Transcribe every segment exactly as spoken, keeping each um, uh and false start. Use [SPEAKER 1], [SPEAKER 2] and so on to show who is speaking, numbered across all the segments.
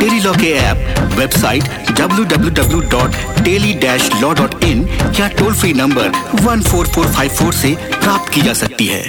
[SPEAKER 1] Tele law के app, website W W W dot tele dash law dot in या toll free number one four four five four से प्राप्त की जा सकती है।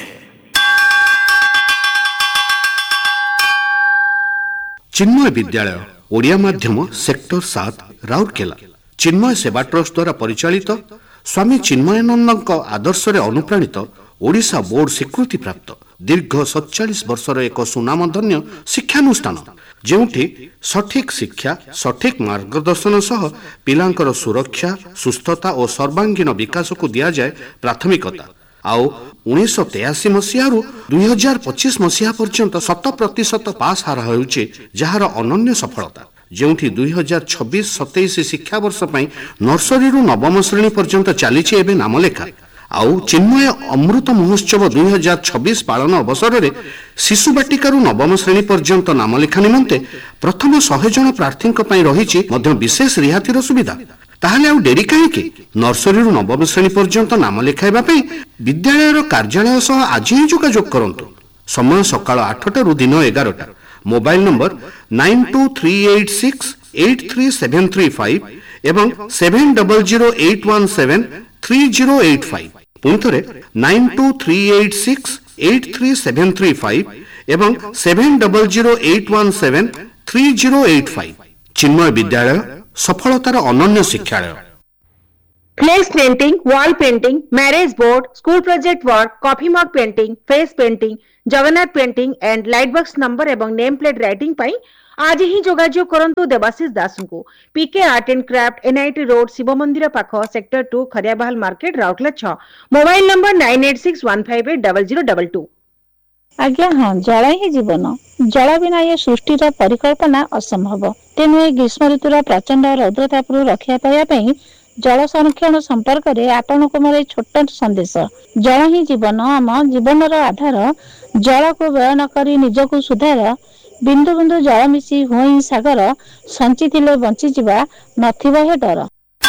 [SPEAKER 2] चिन्मय विद्यालय ओडिया माध्यम सेक्टर सात राउरकेला चिन्मय सेवा ट्रस्ट द्वारा परिचालित स्वामी चिन्मयानंद आदर्श अनुप्राणित ओडिशा बोर्ड स्वीकृति प्राप्त दीर्घ सैंतालीस वर्षर एक सुनामधन्य शिक्षानुष्ठान जोठी सठिक शिक्षा सठिक मार्गदर्शन सह पिलांकर सुरक्षा सुस्थता और सर्वांगीण विकास को दिया जाए प्राथमिकता आउ उन्नीस तेयासी मसीह दुई हजार पच्चीस मसीहा पर्यंत शत प्रतिशत पास हार होउछि जार अनन्य सफलता जोठी दुई हजार छब्बीस सतैश शिक्षा वर्ष नर्सरी नवम श्रेणी पर्यंत चली एवं नामलेखा आउ चिन्मय अमृत महोत्सव दुई हजार छब्बीस पालन अवसर में शिशु बाटिका नवम श्रेणी पर्यंत नामलेखा निमंते प्रथम शहे जन प्रार्थी रही विशेष रिहातिर सुविधा ताहले आउ डेरी कहीं नर्सरी नवम श्रेणी पर्यंत नाम लेखाइबा विद्यालय कार्यालय सह आज ही जोगाजोग करंतु। समय सकाळ आठटा रु दिन एगारटा। Mobile number nine to three eight six eight three seven three five एवं seven double zero eight one seven three zero eight five पुणी थे nine to three eight six eight three seven three five एवं seven double zero eight one seven three zero eight five. चिन्मय विद्यालय सफलतार अनन्य शिक्षालय।
[SPEAKER 3] Flex painting, wall painting, marriage board, school project work, coffee mug painting, face painting, Jagannath painting and light box number एवं name plate writing पाई आज ही जोगाजोग करंतु देवाशीष दास को पीके art and craft NIT road Shiv मंदिर पाख sector to खरियाबाल market Rourkela छह। Mobile number nine eight six one five eight double zero double two.
[SPEAKER 4] आज्ञा हाँ जल ही जीवन जल बिना ये सृष्टिर परिकल्पना असंभव तेणु ए ग्रीष्म ऋतुर प्रचंड रौद्रतापू रक्षा पाइबा जल संरक्षण संपर्क में आपण को मोर छोट संदेश। जल ही जीवन आम जीवन आधार जल को व्यय न करी निजको सुधार बिंदु बिंदु जल मिसी हुई सागर संचि थिले बंची जीवा नथिबा हे डर।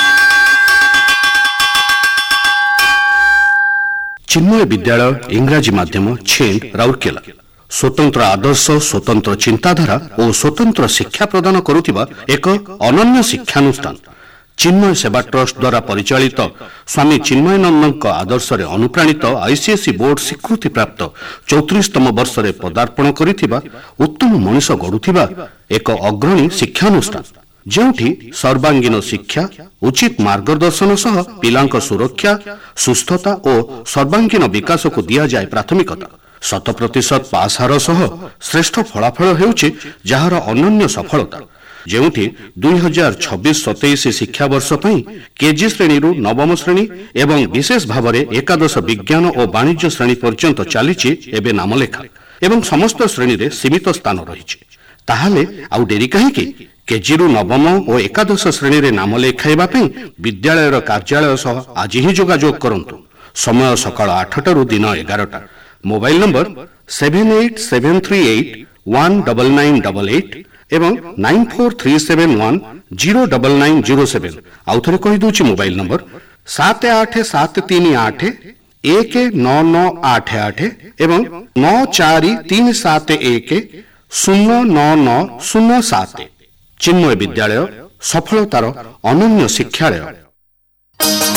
[SPEAKER 2] चिन्मय विद्यालय इंग्राजी माध्यम छेंड राउरकेला स्वतंत्र आदर्श स्वतंत्र चिंताधारा और स्वतंत्र शिक्षा प्रदान करुथिबा एक अनन्य शिक्षानुष्ठान चिन्मय सेवा ट्रस्ट द्वारा परिचालित स्वामी चिन्मयानंद आदर्श अनुप्राणित आईसीएसई बोर्ड स्वीकृति प्राप्त चौतीसतम वर्ष में पदार्पण करिथिबा उत्तम मनीष गढ़ुथिबा एक अग्रणी शिक्षानुष्ठान जोठी सर्वांगीण शिक्षा उचित मार्गदर्शन सह पिलांक सुरक्षा सुस्थता और सर्वांगीण विकास को दिया जाए प्राथमिकता शत प्रतिशत पास हार सह श्रेष्ठ फलाफल हेउछि जार अनन्य सफलता जोठी दुई हजार छब्बीस सतैश शिक्षा वर्ष केजी श्रेणी नवम श्रेणी एवं विशेष भाव में एकादश विज्ञान और वाणिज्य श्रेणी पर्यंत चली एवं नामलेखा एवं समस्त श्रेणी रे सीमित स्थान रही ताहले आउ डेरी कहीं केजी नवम और एकादश श्रेणी रे नाम लेखाइबा विद्यालय कार्यालय सह आज ही जोगाजोग करंतु। समय सकाळ आठटा रु दिन एगारटा। Mobile number seven eight seven three eight one double nine double eight एवं nine four three seven one zero double nine zero seven. आउ थे कही दूची मोबाइल नंबर सात आठ सात तीन आठ एक नौ नौ आठ आठ एवं नौ चार तीन सात एक शून्य नौ नौ शून्य सात। चिन्मय विद्यालय सफलतार अनन्य शिक्षालय।